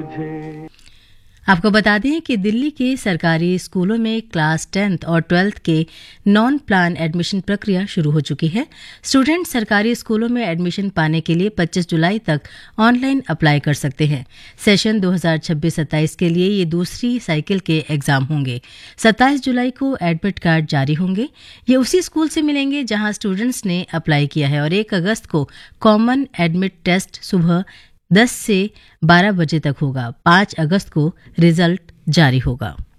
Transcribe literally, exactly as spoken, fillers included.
आपको बता दें कि दिल्ली के सरकारी स्कूलों में क्लास टेंथ और ट्वेल्थ के नॉन प्लान एडमिशन प्रक्रिया शुरू हो चुकी है। स्टूडेंट सरकारी स्कूलों में एडमिशन पाने के लिए पच्चीस जुलाई तक ऑनलाइन अप्लाई कर सकते हैं। सेशन दो हज़ार छब्बीस सत्ताईस के लिए ये दूसरी साइकिल के एग्जाम होंगे। सत्ताईस जुलाई को एडमिट कार्ड जारी होंगे। ये उसी स्कूल से मिलेंगे जहां स्टूडेंट्स ने अप्लाई किया है और एक अगस्त को कॉमन एडमिट टेस्ट सुबह दस से बारह बजे तक होगा। पाँच अगस्त को रिजल्ट जारी होगा।